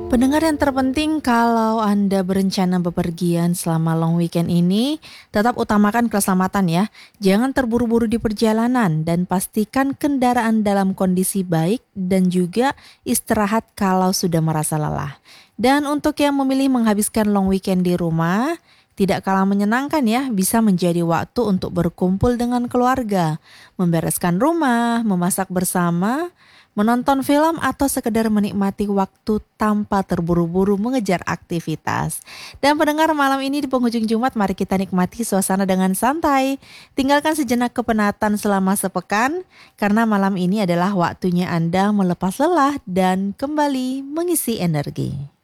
Pendengar yang terpenting, kalau Anda berencana bepergian selama long weekend ini, tetap utamakan keselamatan ya. Jangan terburu-buru di perjalanan dan pastikan kendaraan dalam kondisi baik dan juga istirahat kalau sudah merasa lelah. Dan untuk yang memilih menghabiskan long weekend di rumah, tidak kalah menyenangkan ya, bisa menjadi waktu untuk berkumpul dengan keluarga, membereskan rumah, memasak bersama, menonton film atau sekedar menikmati waktu tanpa terburu-buru mengejar aktivitas. Dan pendengar, malam ini di penghujung Jumat, mari kita nikmati suasana dengan santai. Tinggalkan sejenak kepenatan selama sepekan, karena malam ini adalah waktunya Anda melepas lelah dan kembali mengisi energi.